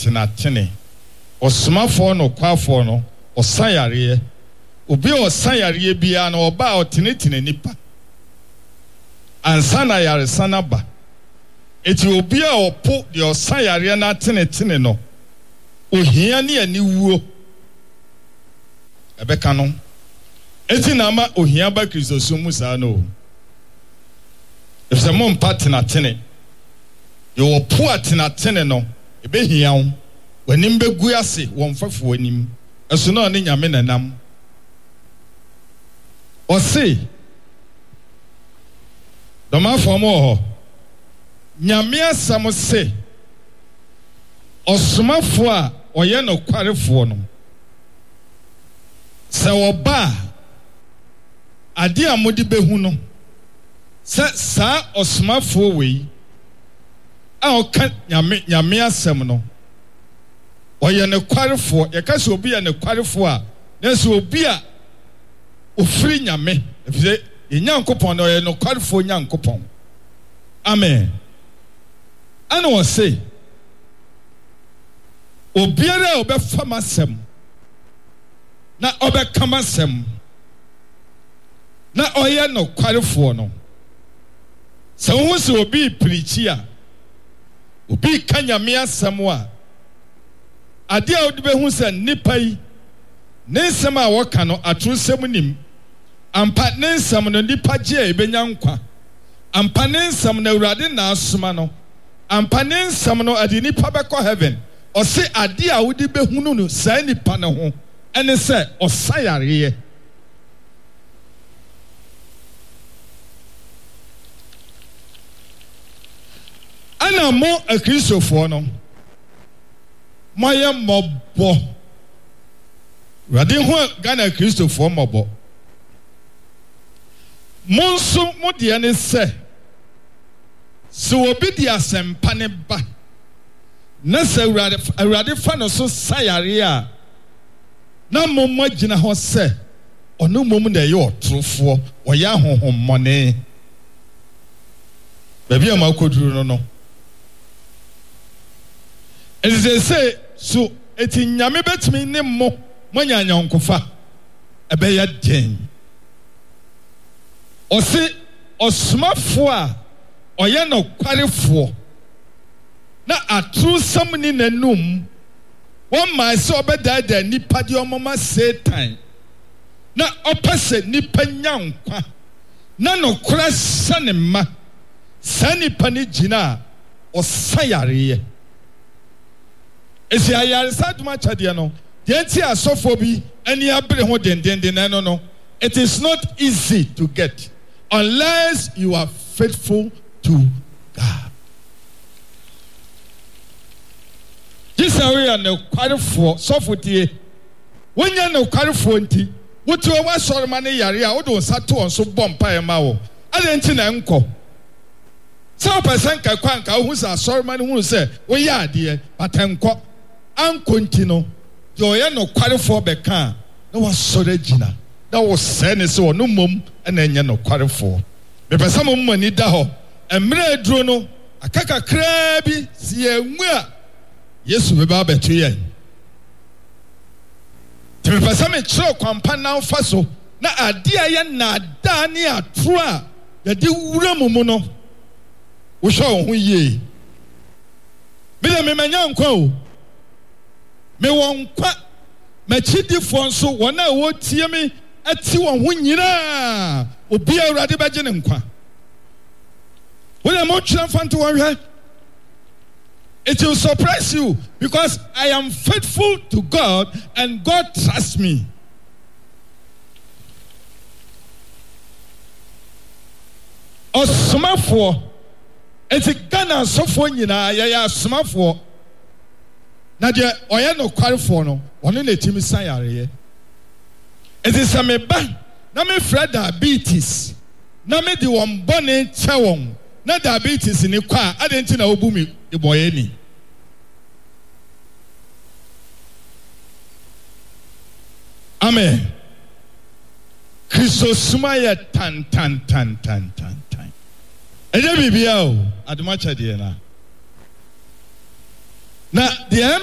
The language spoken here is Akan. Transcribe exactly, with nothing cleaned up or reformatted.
tenatene osomafo no kwafo no osayare obi osayare bia na oba otenetene nipa ansa na yare sana ba eti obi a opo de osayare na tenetene no ohia ne ani wuo ebeka no eti na ma ohia ba Kristo so mu sa no efse mo mpa tenatene yo opo atenatene no ebe hia wo wanim begu ase won fafo wanim eso na ne nyame nanam o se doma fomo ho nyame asam se osomafo a oye no kwarefo no se oba ade amodi behu no se sa osomafo we a oka nyame nyame asam no oye ne kwarefo ye ka se obi ya ne kwarefo a na se obi a ofiri nyame efise Nyankopon no ye no kwarefo Nyankopon amen ana wo se obiara obefa masem na obeka masem na oye no kwarefo no se wo se obi preachi a obi ka nyame asem a ade a odi behu se nipa yi ne nsem a woka no atrosem nim ampa ne nsem no nipa je ebenya nkwa ampa ne nsem no awurade na asoma no ampa ne nsem no ade nipa beko heaven o se ade a odi behu no no sa nipa ne ho ene se osayare ana mo akristofo no moye mobo rade ho Ghana Kristofo mobo monso modie ne se se obi di asempa ne ba na se awurade awurade fa no so sayare a na momma gina ho se ono mom na ye otrofo oya hohommone baby am akoduru no no eze se so eti nyame betimi ne mo manya nyankofa ebe ya den o se osomafo a oye no kwarefo na atru samni nanum won ma se obedada nipa de omoma Satan na opese nipa nyankwa na no kura sanema sanipa ni gina osayare esi ayare saduma chade no de enti asofo bi ani abre ho dendenden no no it is not easy to get unless you are faithful to God. This area no kwarefo sofotie wonya no kwarefo nti wotu wa soroma ne yare a wodo sato on so bompa e ma wo ade nti na enko some person ka kwanka hu sa soroma ne hu se wo ya ade patenko anko nti no yo ye no kwarefo beka na wa sore gina na wo se ne se wo no mom na enye no kwarefo me pesa mo mani da ho emre aduro no akaka kra bi si enwu a Yesu be ba betu yen te me pesa me kire kwampa na fa so na ade aye na da ne atro a ye de wura mumu no wo hwe wo ho ye me na me manya nkwa o me won kwa machidifo nso wona a wo tie me ati won ho nyina obi awurade beje ne nkwa wona mo twa fanto won. It will surprise you because I am faithful to God and God trusts me. Osomafo eti Ghana sofo nyina ya ya osomafo na de oye no kwarefo no ono na timi sayare eti sameba na me fra diabetes na me di won bone che won na diabetes ni kwa adenti na obu mi boye ni amen Christos sumaya tan tan tan tan tan tan eje bibia o aduma chade na na the